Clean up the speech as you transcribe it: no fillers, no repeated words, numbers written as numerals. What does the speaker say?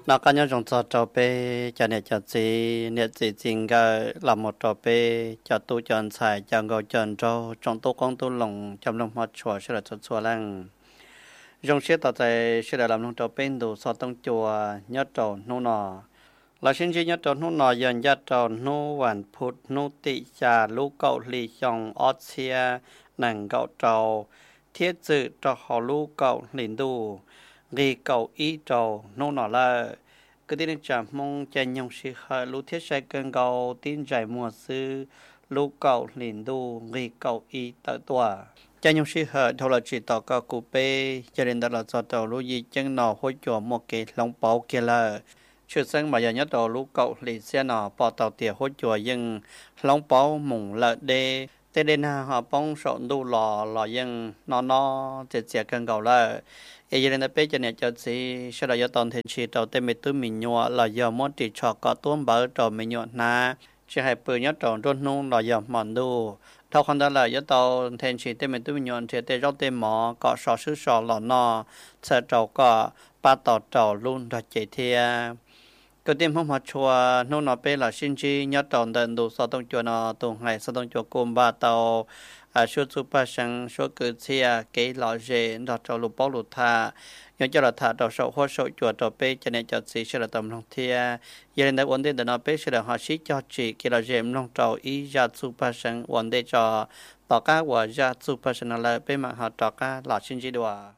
nó có nhớ trong trò bê cho nên cho gì nên gì chính cái là một trò bê cho tôi chọn xài cho ngồi chọn cho trong tôi con tôi lòng trong lòng hoa chùa sẽ là chọn chùa lăng trong xe tàu chạy sẽ là làm trong trò bê đủ so tông chùa nhớ trò nô nọ là xin chỉ nhớ trò nô nọ dần nhớ trò nô hoàn phút nô tị trà lũ cậu lì chồng ót xia nàng cậu trò thiết dự cho họ lũ cậu lìn đủ vì cậu ý trò nô nọ là cái tin chạm mong chân nhung sĩ khởi lũ thiết sai cơn cầu tin giải mùa sư lũ cậu lìn đủ vì cậu ý tới tòa chân nhung sĩ khởi thâu là chỉ tỏ cả cụ bê cho nên đó là cho tàu lũ gì chân nọ hối chùa một cái lông bảo kia là chưa sinh mà giờ nhất đầu lũ cậu lì xe nọ bỏ tàu tiệt hối chùa nhưng lông bảo mùng lợn đê thế nên họ bông sọn đu lò lò nhưng nó chết cơn cầu là ấy nên là bây giờ này cho chị sẽ là do toàn thể chỉ đầu tiên mình tôi mình nhọ là do món chỉ cho có tuôn bờ trò mình nhọ na chỉ hay bự nhất trò rôn nung là do mòn đu thâu con đó là do tàu thể chỉ tên mình tôi mình nhọ thì tên trong tên mỏ có sọ sứ sọ lò nọ sợ trâu có ba tàu trâu luôn rồi chạy theo cái tim không hoạt chùa nô nọ bé là xin chi nhớ tròn đền đủ sao tông chùa nọ tông ngày sao tông chùa cùng ba tàu số super sang số cử xe cái lọ rễ đọt trâu lục bó lục thà nhớ cho là thà đọt sậu hoa sậu chùa trâu bé cho nên cho chị sẽ là tầm lòng thia giờ nên đã ổn định đợt nọ bé sẽ là họ xí cho chị cái lọ rễ lòng trâu ý ra super sang ổn định cho tỏ cá của ra super sang là bé mà họ tỏ cá là xin chi đùa